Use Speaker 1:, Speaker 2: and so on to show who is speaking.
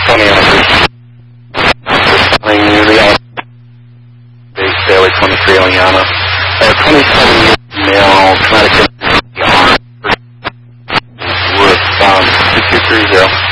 Speaker 1: 20 on the base Bailey 23 Eliana. 27 male, Connecticut, with 2230.